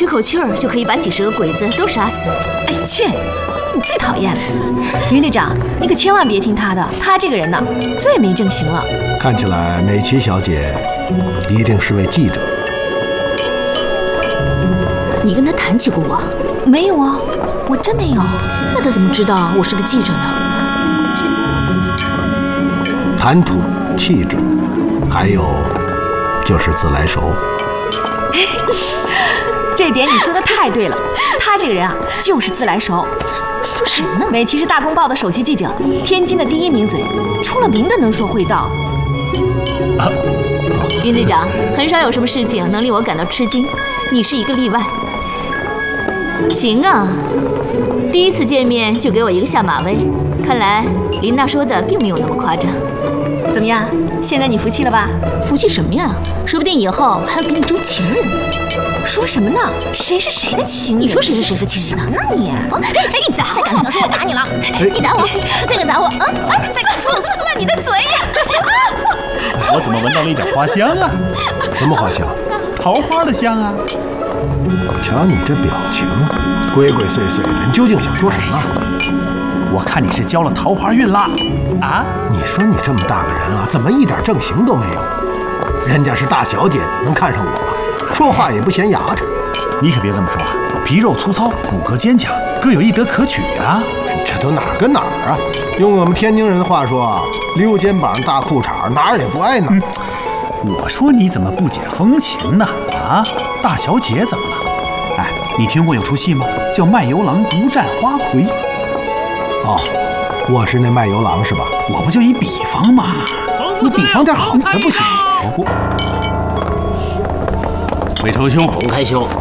吹口气儿就可以把几10个鬼子都杀死。 哎，切！你最讨厌了，云队长，你可千万别听他的，他这个人呢，最没正形了。 看起来美琪小姐一定是位记者。 你跟他谈起过我？ 没有啊，我真没有。 那他怎么知道我是个记者呢？ 谈吐、气质，还有就是自来熟。 这点你说的太对了，他这个人啊，就是自来熟。 说什么呢？ 美琪是大公报的首席记者，天津的第1名嘴，出了名的能说会道。 云队长，很少有什么事情能令我感到吃惊，你是一个例外。行啊，第一次见面就给我一个下马威，看来琳娜说的并没有那么夸张。 怎么样？现在你服气了吧？ 服气什么呀？说不定以后还要给你争情人。 说什么呢？谁是谁的情人？ 你说谁是谁的情人呢？你！哎，你打！再敢说我打你了！ 你打我！再敢打我！ 再敢说我撕了你的嘴！ 我怎么闻到了一点花香啊？ 什么花香？ 桃花的香啊！ 瞧你这表情，鬼鬼祟祟的，你究竟想说什么？ 我看你是交了桃花运了啊！ 你说你这么大个人啊，怎么一点正形都没有？人家是大小姐，能看上我，说话也不嫌牙碜。 你可别这么说，皮肉粗糙，骨骼坚强，各有一德可取啊！ 这都哪儿跟哪儿啊？用我们天津人的话说，溜肩膀大裤衩，哪儿也不挨哪儿。 我说你怎么不解风情呢？啊，大小姐怎么了？哎，你听过有出戏吗？叫《卖油郎独占花魁》。 哦，我是那卖油郎是吧？ 我不就一比方嘛， 你比方点好的不行？ 魏仇兄，洪开兄，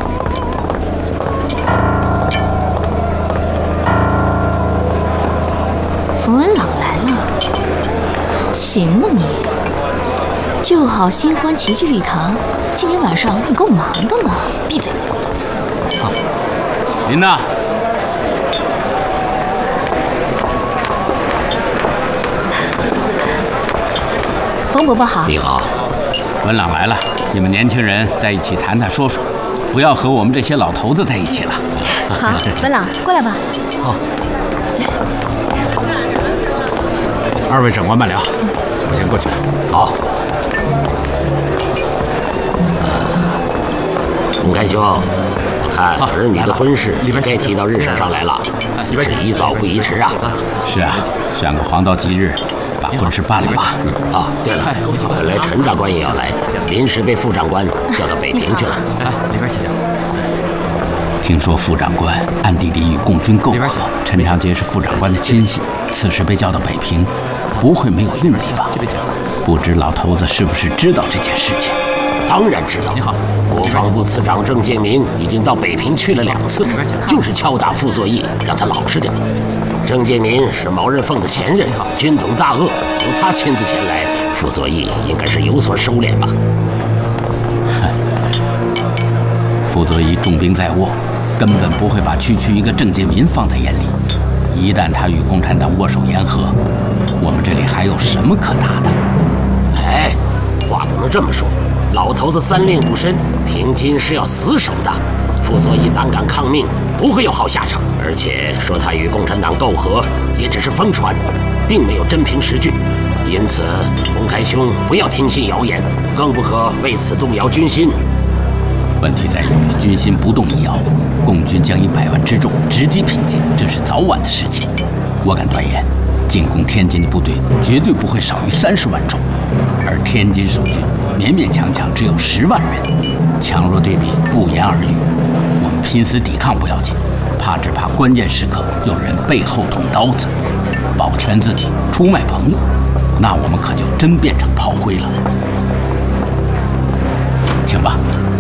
冯文朗来了，行啊你，就好新欢齐聚一堂，今天晚上你够忙的了。闭嘴！ 好，琳娜。 冯伯伯好。 你好，文朗来了，你们年轻人在一起谈谈说说，不要和我们这些老头子在一起了。 好，文朗过来吧。 好。 二位长官慢聊，我先过去了。 好。洪开兄，我看儿女的婚事该提到日程上来了，此事宜早不宜迟啊。是啊，选个黄道吉日，把婚事办了吧。啊，对了，本来陈长官也要来，临时被副长官调到北平去了。来，里边请。听说副长官暗地里与共军媾和，陈长捷是副长官的亲信，此时被叫到北平，不会没有用意吧？不知老头子是不是知道这件事情？当然知道。你好，国防部次长郑介民已经到北平去了2次，就是敲打傅作义，让他老实点。郑介民是毛人凤的前任，军统大鳄，由他亲自前来，傅作义应该是有所收敛吧。傅作义重兵在握，根本不会把区区一个郑介民放在眼里。一旦他与共产党握手言和，我们这里还有什么可打的？哎，话不能这么说。老头子3令5申，平津是要死守的。傅作义胆敢抗命，不会有好下场。而且说他与共产党媾和，也只是疯传，并没有真凭实据。因此，洪开兄不要听信谣言，更不可为此动摇军心。问题在于军心不动一摇，共军将以100万之众直击平津，这是早晚的事情。我敢断言，进攻天津的部队绝对不会少于30万众，而天津守军勉勉强强只有10万人，强弱对比不言而喻。我们拼死抵抗不要紧，只怕关键时刻有人背后捅刀子，保全自己，出卖朋友，那我们可就真变成炮灰了。请吧。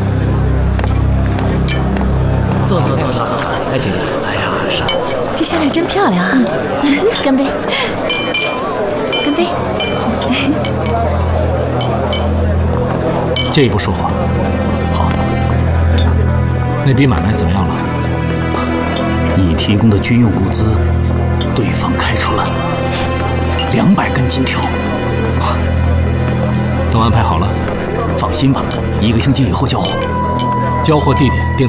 坐，来，请。哎呀， 这项链真漂亮啊！ 干杯！ 干杯！ 借一步说话。好。那笔买卖怎么样了？ 你提供的军用物资，对方开出了200根金条。 都安排好了？ 放心吧，1个星期以后交货。 交货地点定在